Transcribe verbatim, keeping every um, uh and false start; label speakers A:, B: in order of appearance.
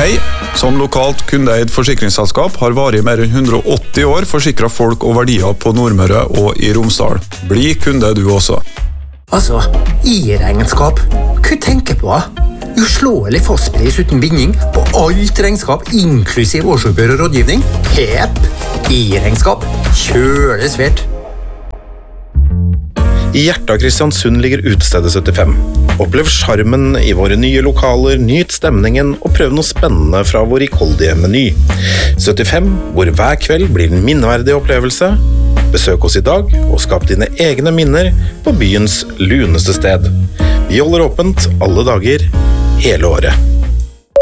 A: Hei, som lokalt kundeeid forsikringsselskap har varig mer enn hundre og åtti år forsikret folk og verdier på Nordmøre og i Romsdal. Bli kunde du også.
B: Altså, i-regnskap. Hva tenker på? Uslåelig fastpris uten binding på alt regnskap, inklusiv årsoppgjør og rådgivning. Pep! I-regnskap. Kjøles svært.
C: I hjertet av Kristiansund ligger utestedet syttifem. Opplev charmen i våre nye lokaler, nyt stemningen og prøv noe spennende fra vår rikholdige meny. syttifem, hvor hver kveld blir en minneverdig opplevelse. Besøk oss i dag og skap dine egne minner på byens luneste sted. Vi holder åpent alle dager, hele året.